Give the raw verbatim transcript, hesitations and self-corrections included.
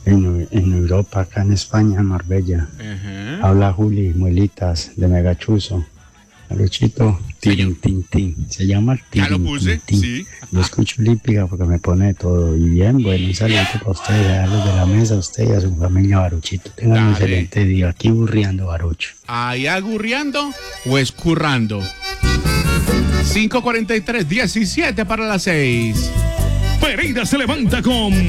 en, en Europa, acá en España, en Marbella. Ajá. Habla Juli, Muelitas, de Megachuzo. Aluchito, tirin, tin, tin. Se llama el Ya tirin, lo puse, tin, tin. sí. Yo escucho Olímpica porque me pone todo. Y bien, bueno, un saludo para ustedes, a los de la mesa, a usted y a su familia, Baruchito. Tengan un Dale. excelente día. Aquí burriando, Barucho. ¿Ahí agurriando o escurrando? cinco cuarenta y tres, diecisiete para las seis. Pereira se levanta con